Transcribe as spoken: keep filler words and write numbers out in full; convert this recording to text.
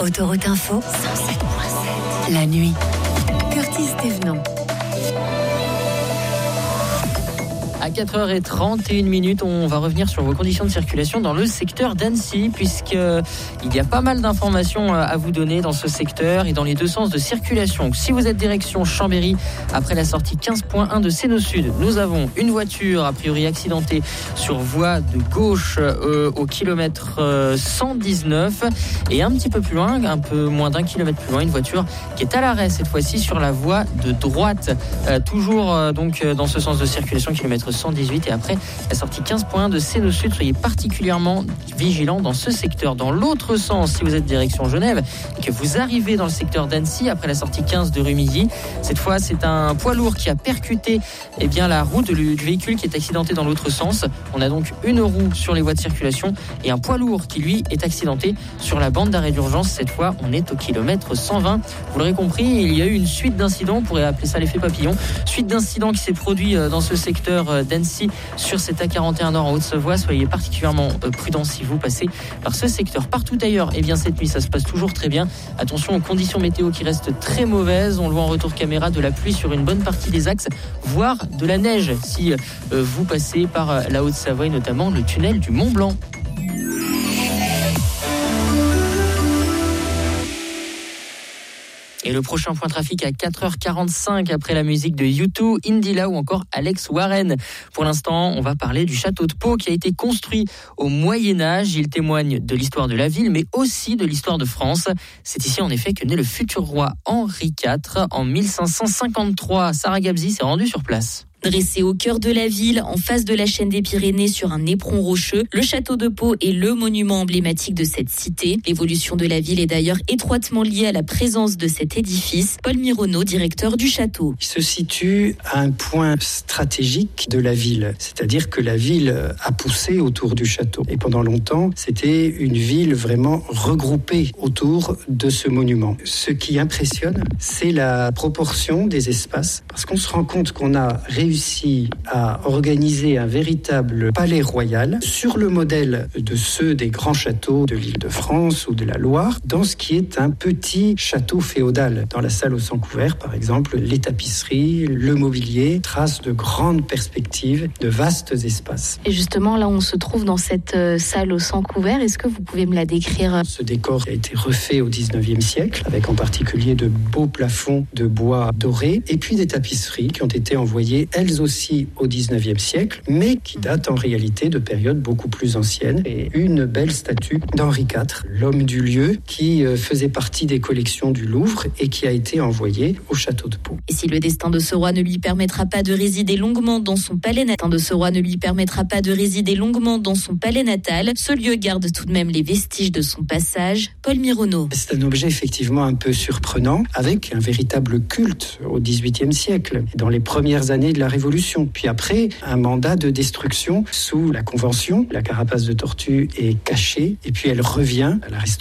Autoroute Info, cent sept virgule sept. La nuit. Curtis Thévenant. À quatre heures trente et une minutes, on va revenir sur vos conditions de circulation dans le secteur d'Annecy, puisqu'il y a pas mal d'informations à vous donner dans ce secteur et dans les deux sens de circulation. Si vous êtes direction Chambéry, après la sortie quinze point un de Séno Sud, nous avons une voiture a priori accidentée sur voie de gauche euh, au kilomètre euh, cent dix-neuf, et un petit peu plus loin, un peu moins d'un kilomètre plus loin, une voiture qui est à l'arrêt cette fois-ci sur la voie de droite, euh, toujours euh, donc euh, dans ce sens de circulation, kilomètre cent dix-huit, et après la sortie quinze point un de Séno Sud. Soyez particulièrement vigilants dans ce secteur. Dans l'autre sens, si vous êtes direction Genève et que vous arrivez dans le secteur d'Annecy après la sortie quinze de Rumilly, cette fois c'est un poids lourd qui a percuté eh bien, la roue du véhicule qui est accidenté dans l'autre sens. On a donc une roue sur les voies de circulation et un poids lourd qui lui est accidenté sur la bande d'arrêt d'urgence. Cette fois on est au kilomètre cent vingt. Vous l'aurez compris, il y a eu une suite d'incidents, on pourrait appeler ça l'effet papillon, suite d'incidents qui s'est produit dans ce secteur d'Annecy sur cette A quarante et un Nord en Haute-Savoie. Soyez particulièrement prudents si vous passez par ce secteur. Partout ailleurs, eh bien cette nuit ça se passe toujours très bien. Attention aux conditions météo qui restent très mauvaises. On le voit en retour caméra, de la pluie sur une bonne partie des axes, voire de la neige si euh, vous passez par la Haute-Savoie, notamment le tunnel du Mont Blanc. Et le prochain point trafic à quatre heures quarante-cinq après la musique de U deux, Indila ou encore Alex Warren. Pour l'instant, on va parler du château de Pau qui a été construit au Moyen-Âge. Il témoigne de l'histoire de la ville, mais aussi de l'histoire de France. C'est ici en effet que naît le futur roi Henri quatre en mille cinq cent cinquante-trois. Sarah Gabzi s'est rendue sur place. Dressé au cœur de la ville, en face de la chaîne des Pyrénées sur un éperon rocheux, le château de Pau est le monument emblématique de cette cité. L'évolution de la ville est d'ailleurs étroitement liée à la présence de cet édifice. Paul Mironneau, directeur du château. Il se situe à un point stratégique de la ville, c'est-à-dire que la ville a poussé autour du château. Et pendant longtemps, c'était une ville vraiment regroupée autour de ce monument. Ce qui impressionne, c'est la proportion des espaces, parce qu'on se rend compte qu'on a réussi réussi à organiser un véritable palais royal sur le modèle de ceux des grands châteaux de l'Île-de-France ou de la Loire, dans ce qui est un petit château féodal. Dans la salle aux cent couverts, par exemple, les tapisseries, le mobilier tracent de grandes perspectives, de vastes espaces. Et justement, là, on se trouve dans cette salle aux cent couverts. Est-ce que vous pouvez me la décrire ? Ce décor a été refait au dix-neuvième siècle, avec en particulier de beaux plafonds de bois doré, et puis des tapisseries qui ont été envoyées, elles aussi au dix-neuvième siècle, mais qui datent en réalité de périodes beaucoup plus anciennes. Et une belle statue d'Henri quatre, l'homme du lieu, qui faisait partie des collections du Louvre et qui a été envoyée au château de Pau. Et si le destin de ce roi ne lui permettra pas de résider longuement dans son palais natal, de ce roi ne lui permettra pas de résider longuement dans son palais natal, ce lieu garde tout de même les vestiges de son passage. Paul Mironneau. C'est un objet effectivement un peu surprenant, avec un véritable culte au dix-huitième siècle, dans les premières années de la Révolution. Puis après, un mandat de destruction sous la Convention. La carapace de tortue est cachée et puis elle revient à la restauration